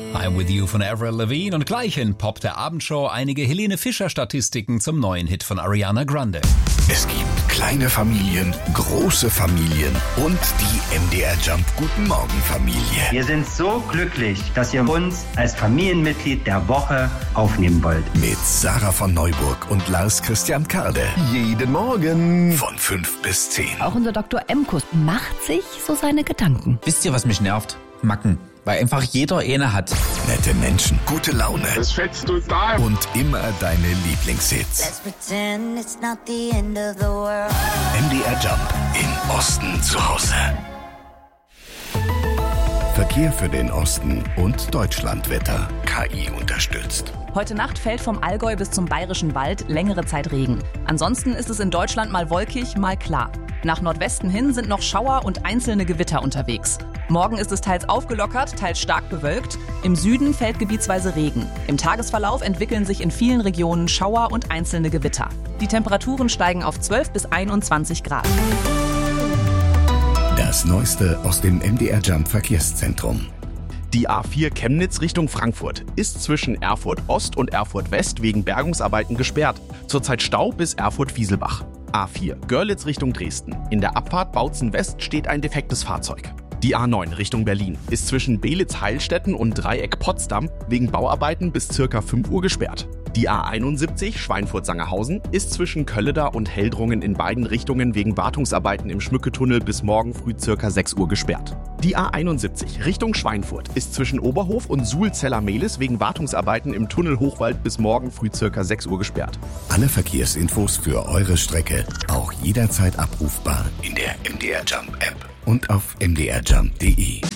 I'm With You von Avril Lavigne und gleich in Pop der Abendshow einige Helene Fischer-Statistiken zum neuen Hit von Ariana Grande. Es gibt kleine Familien, große Familien und die MDR Jump Guten Morgen Familie. Wir sind so glücklich, dass ihr uns als Familienmitglied der Woche aufnehmen wollt. Mit Sarah von Neuburg und Lars Christian Karde. Jeden Morgen. Von 5 bis 10. Auch unser Dr. Emkus macht sich so seine Gedanken. Wisst ihr, was mich nervt? Macken. Weil einfach jeder eine hat. Nette Menschen, gute Laune. Das fetzt total. Und immer deine Lieblingshits. Let's pretend it's not the end of the world. MDR Jump im Osten zu Hause. Verkehr für den Osten und Deutschlandwetter. KI unterstützt. Heute Nacht fällt vom Allgäu bis zum Bayerischen Wald längere Zeit Regen. Ansonsten ist es in Deutschland mal wolkig, mal klar. Nach Nordwesten hin sind noch Schauer und einzelne Gewitter unterwegs. Morgen ist es teils aufgelockert, teils stark bewölkt. Im Süden fällt gebietsweise Regen. Im Tagesverlauf entwickeln sich in vielen Regionen Schauer und einzelne Gewitter. Die Temperaturen steigen auf 12 bis 21 Grad. Das Neueste aus dem MDR Jump Verkehrszentrum. Die A4 Chemnitz Richtung Frankfurt ist zwischen Erfurt Ost und Erfurt West wegen Bergungsarbeiten gesperrt. Zurzeit Stau bis Erfurt-Wieselbach. A4 Görlitz Richtung Dresden. In der Abfahrt Bautzen West steht ein defektes Fahrzeug. Die A9 Richtung Berlin ist zwischen Belitz-Heilstätten und Dreieck Potsdam wegen Bauarbeiten bis ca. 5 Uhr gesperrt. Die A71 Schweinfurt-Sangerhausen ist zwischen Kölleda und Heldrungen in beiden Richtungen wegen Wartungsarbeiten im Schmücketunnel bis morgen früh ca. 6 Uhr gesperrt. Die A71 Richtung Schweinfurt ist zwischen Oberhof und Suhl-Zeller-Mehlis wegen Wartungsarbeiten im Tunnel Hochwald bis morgen früh ca. 6 Uhr gesperrt. Alle Verkehrsinfos für eure Strecke auch jederzeit abrufbar in der MDR Jump App und auf mdrjump.de.